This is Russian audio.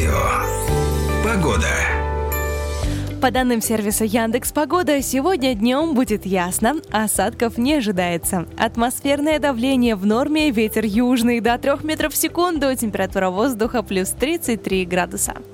Радио. Погода. По данным сервиса Яндекс.Погода, сегодня днем будет ясно, осадков не ожидается. Атмосферное давление в норме, ветер южный до 3 метров в секунду, температура воздуха плюс 33 градуса.